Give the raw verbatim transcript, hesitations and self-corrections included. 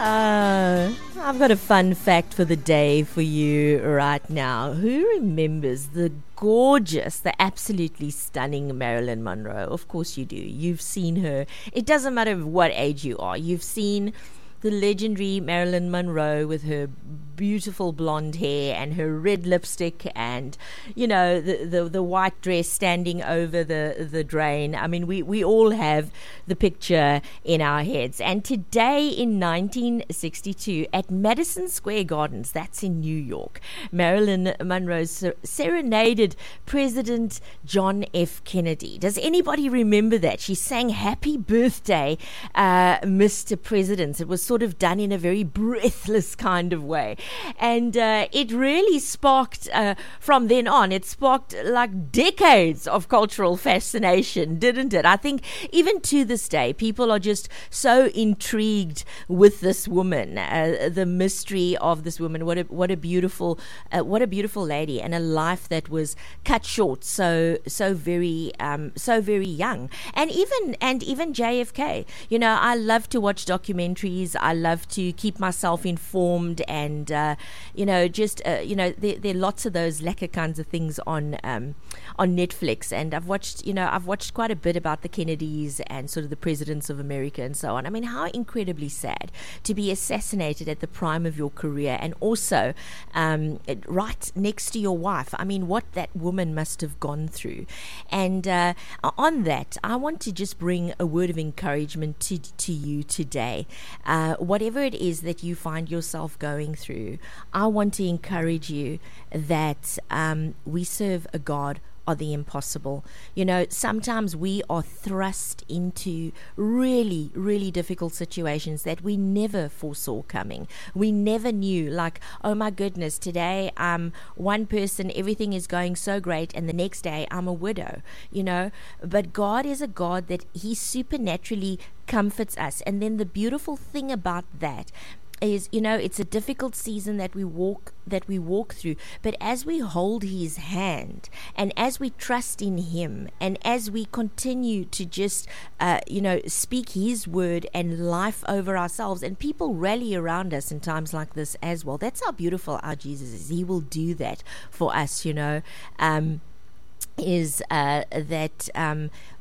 Uh, I've got a fun fact for the day for you right now. Who remembers the gorgeous, the absolutely stunning Marilyn Monroe? Of course you do. You've seen her. It doesn't matter what age you are. You've seen the legendary Marilyn Monroe with her beautiful blonde hair and her red lipstick and, you know, the, the, the white dress standing over the, the drain. I mean, we, we all have the picture in our heads. And today in nineteen sixty-two at Madison Square Gardens, that's in New York, Marilyn Monroe ser- serenaded President John F. Kennedy. Does anybody remember that? She sang Happy Birthday, uh, Mister President. It was sort of done in a very breathless kind of way. And uh, it really sparked, uh, from then on, it sparked like decades of cultural fascination, didn't it? I think even to this day, people are just so intrigued with this woman, uh, the mystery of this woman. What a what a beautiful, uh, what a beautiful lady, and a life that was cut short so so very um, so very young. And even and even J F K. You know, I love to watch documentaries. I love to keep myself informed, and uh, you know, just uh, you know, there, there are lots of those lekker kinds of things on um, on Netflix. And I've watched, you know, I've watched quite a bit about the Kennedys and sort of the presidents of America and so on. I mean, how incredibly sad to be assassinated at the prime of your career, and also um, right next to your wife. I mean, what that woman must have gone through. And uh, on that, I want to just bring a word of encouragement to to you today. Uh, whatever it is that you find yourself going through, I want to encourage you that um, we serve a God of the impossible. You know, sometimes we are thrust into really, really difficult situations that we never foresaw coming. We never knew, like, oh my goodness, today I'm one person, everything is going so great, and the next day I'm a widow, you know. But God is a God that He supernaturally comforts us. And then the beautiful thing about that is, you know, it's a difficult season that we walk that we walk through, but as we hold His hand, and as we trust in Him, and as we continue to just uh, you know, speak His word and life over ourselves, and people rally around us in times like this as well. That's how beautiful our Jesus is. He will do that for us, you know. Um, is uh, that um